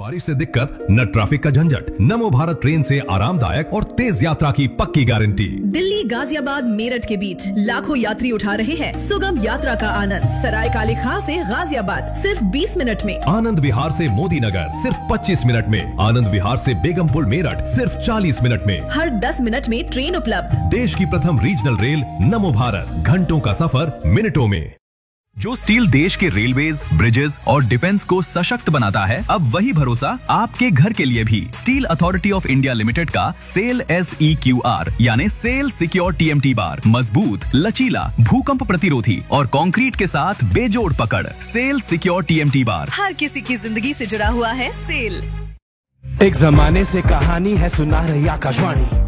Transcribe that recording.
बारिश से दिक्कत न ट्रैफिक का झंझट, नमो भारत ट्रेन से आरामदायक और तेज यात्रा की पक्की गारंटी। दिल्ली गाजियाबाद मेरठ के बीच लाखों यात्री उठा रहे हैं सुगम यात्रा का आनंद। सराय काले खां से गाजियाबाद सिर्फ 20 मिनट में, आनंद विहार से मोदी नगर सिर्फ 25 मिनट में, आनंद विहार से बेगमपुर मेरठ सिर्फ 40 मिनट में, हर 10 मिनट में ट्रेन उपलब्ध। देश की प्रथम रीजनल रेल नमो भारत, घंटों का सफर मिनटों में। जो स्टील देश के रेलवेज, ब्रिजेस और डिफेंस को सशक्त बनाता है, अब वही भरोसा आपके घर के लिए भी। Steel authority of India limited का सेल SEQR यानी सेल सिक्योर TMT बार मजबूत, लचीला, भूकंप प्रतिरोधी और कंक्रीट के साथ बेजोड़ पकड़। सेल सिक्योर TMT बार हर किसी की जिंदगी से जुड़ा हुआ है सेल। एक जमाने से कहानी है सुना रही आकाशवाणी।